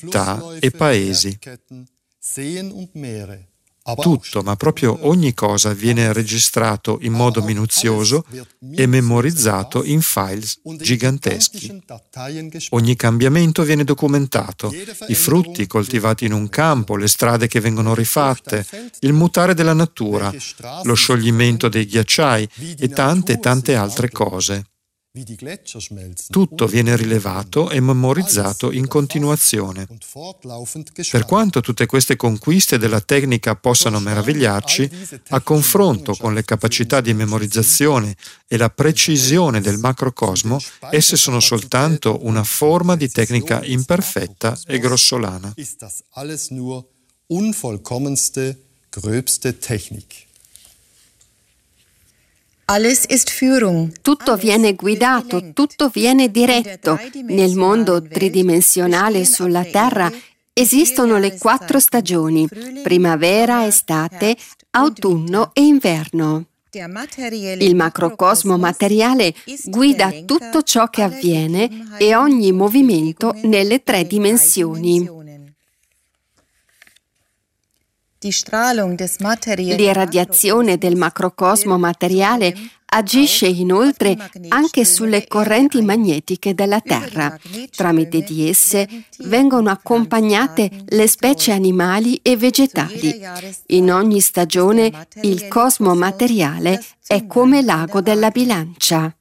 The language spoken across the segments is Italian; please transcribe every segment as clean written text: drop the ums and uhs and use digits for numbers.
città e paesi. Tutto, ma proprio ogni cosa viene registrato in modo minuzioso e memorizzato in file giganteschi. Ogni cambiamento viene documentato, i frutti coltivati in un campo, le strade che vengono rifatte, il mutare della natura, lo scioglimento dei ghiacciai e tante altre cose. Tutto viene rilevato e memorizzato in continuazione. Per quanto tutte queste conquiste della tecnica possano meravigliarci, a confronto con le capacità di memorizzazione e la precisione del macrocosmo, esse sono soltanto una forma di tecnica imperfetta e grossolana. Tutto viene guidato, tutto viene diretto. Nel mondo tridimensionale sulla Terra esistono le 4 stagioni: primavera, estate, autunno e inverno. Il macrocosmo materiale guida tutto ciò che avviene e ogni movimento nelle 3 dimensioni. L'irradiazione del macrocosmo materiale agisce inoltre anche sulle correnti magnetiche della Terra. Tramite di esse vengono accompagnate le specie animali e vegetali. In ogni stagione il cosmo materiale è come l'ago della bilancia.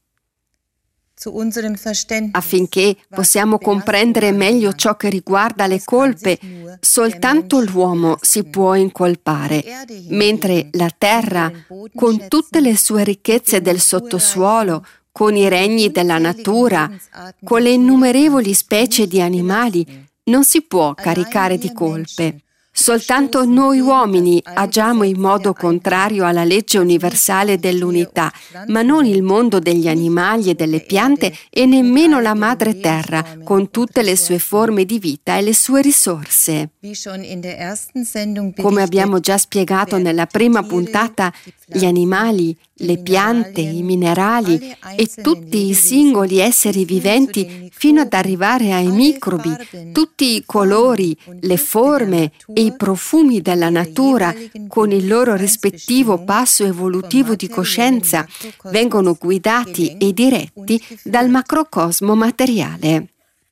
Affinché possiamo comprendere meglio ciò che riguarda le colpe, soltanto l'uomo si può incolpare, mentre la terra, con tutte le sue ricchezze del sottosuolo, con i regni della natura, con le innumerevoli specie di animali, non si può caricare di colpe. Soltanto noi uomini agiamo in modo contrario alla legge universale dell'unità, ma non il mondo degli animali e delle piante e nemmeno la madre terra, con tutte le sue forme di vita e le sue risorse. Come abbiamo già spiegato nella prima puntata, gli animali, le piante, i minerali e tutti i singoli esseri viventi fino ad arrivare ai microbi, tutti i colori, le forme e i profumi della natura con il loro rispettivo passo evolutivo di coscienza vengono guidati e diretti dal macrocosmo materiale.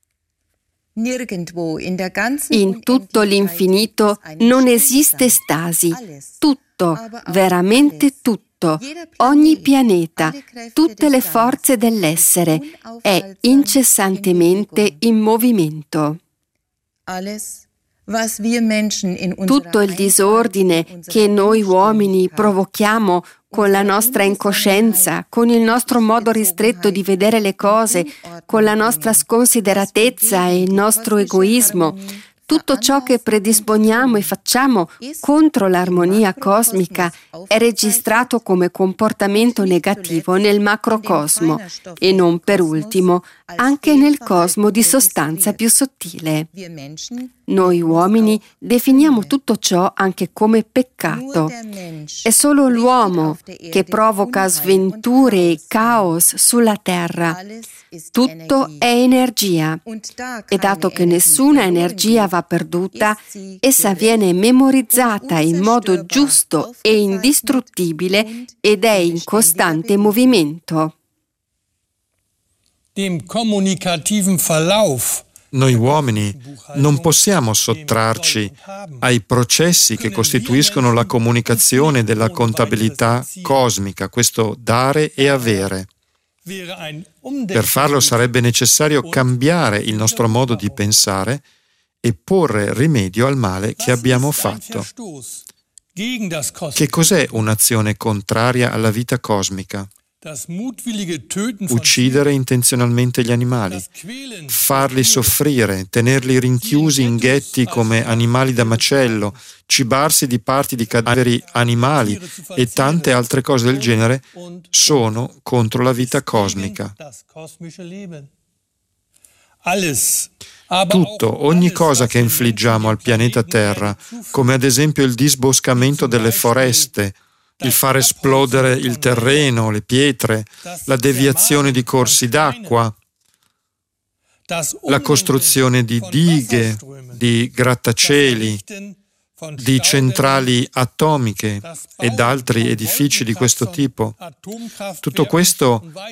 In tutto l'infinito non esiste stasi, tutto, veramente tutto, ogni pianeta, tutte le forze dell'essere è incessantemente in movimento. Tutto il disordine che noi uomini provochiamo con la nostra incoscienza, con il nostro modo ristretto di vedere le cose, con la nostra sconsideratezza e il nostro egoismo, tutto ciò che predisponiamo e facciamo contro l'armonia cosmica è registrato come comportamento negativo nel macrocosmo e non per ultimo anche nel cosmo di sostanza più sottile. Noi uomini definiamo tutto ciò anche come peccato. È solo l'uomo che provoca sventure e caos sulla terra. Tutto è energia e dato che nessuna energia va perduta, essa viene memorizzata in modo giusto e indistruttibile ed è in costante movimento. Noi uomini non possiamo sottrarci ai processi che costituiscono la comunicazione della contabilità cosmica, questo dare e avere. Per farlo sarebbe necessario cambiare il nostro modo di pensare e porre rimedio al male che abbiamo fatto. Che cos'è un'azione contraria alla vita cosmica? Uccidere intenzionalmente gli animali, farli soffrire, tenerli rinchiusi in ghetti come animali da macello, cibarsi di parti di cadaveri animali e tante altre cose del genere sono contro la vita cosmica. Tutto, ogni cosa che infliggiamo al pianeta Terra, come ad esempio il disboscamento delle foreste, il far esplodere il terreno, le pietre, la deviazione di corsi d'acqua, la costruzione di dighe, di grattacieli, di centrali atomiche ed altri edifici di questo tipo. Tutto questo